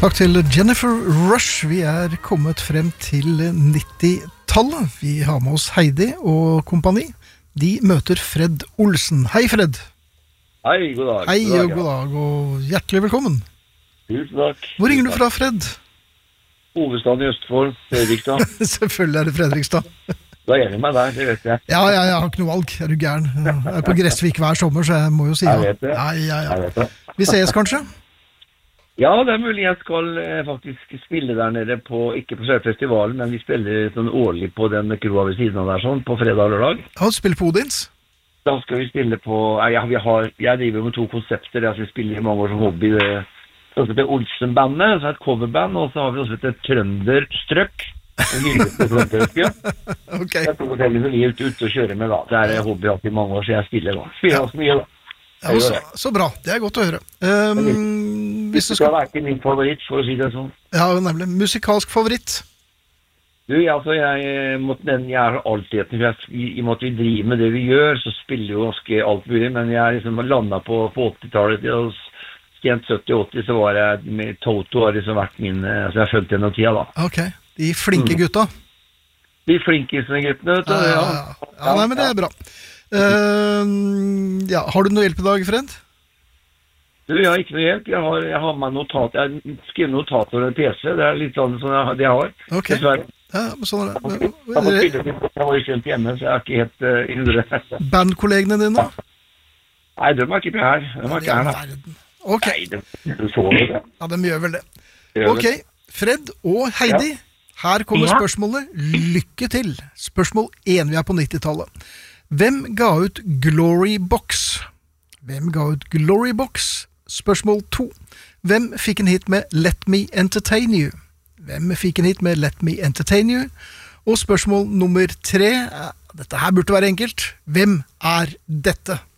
Takk til Jennifer Rush. Vi kommet frem til 90-tallet. Vi har med oss Heidi og kompani. De møter Fred Olsen. Hei, Fred. Hei, god dag. Hei og god dag, og hjertelig velkommen. Tusen takk. Hvor ringer du fra, Fred? Hovedstaden i Østfold, Fredrikstad. Selvfølgelig det Fredrikstad. Da er det meg der, det vet jeg. Ja, jeg har ikke noe valg. Du gæren? Jeg på Gressvik hver sommer, så jeg må jo si ja. Jeg vet det. Jeg vet det. Vi ses kanskje? Ja, det mulig jeg skal faktisk spille der nede på, ikke på Sørfestivalen, men vi spiller sånn årlig på den kroa ved siden av der sånn, på fredag og lørdag. Ja, du spiller på Odins? Da skal vi spille på, jeg driver med 2 konsepter, jeg skal spille i mange år som hobby. Det heter Olsen-bandet, så et coverband, og så har vi også et Trønderstrøk. Okay. Jeg tror det som vi ute og kjører med da. Det hobby hatt i mange år, så jeg spiller da. Spiller også mye da. Ja, så bra, det godt å høre. Hvis du skal være ikke min favoritt, for å si det sånn. Ja, nemlig. Musikalsk favoritt? Du, altså, jeg måtte nevne, jeg har alltid, i og med at vi driver med det vi gjør, så spiller jo ganske alt mulig, men jeg liksom landet på 80-tallet, og skjent 70-80, så var jeg med Toto, har liksom vært min, altså jeg har følt gjennom tida da. Ok, de flinke gutta. De flinkeste guttene, vet du. Ja, nei, men det bra. Ja, har du noe hjelp i dag, Fred? Du, jeg har ikke noe hjelp. Jeg har med notat. Jeg skriver notater og PC. Det litt sånn som det jeg har. Ok. Dessverre. Ja, men sånn det. Jeg var jo kjent hjemme, så jeg er ikke helt indre. Bandkollegene dine? Nei, de er ikke her. De er ikke her da. Ok. Nei, de sover det. Ja, de gjør vel det. Ok, Fred og Heidi. Her kommer spørsmålet. Lykke til. Spørsmål 1, vi på 90-tallet. Hvem ga ut Glory Box? Hvem ga ut Glory Box? Spørsmål 2. Hvem fikk en hit med Let Me Entertain You? Hvem fikk en hit med Let Me Entertain You? Og spørsmål nummer 3. Dette her burde være enkelt. Hvem dette?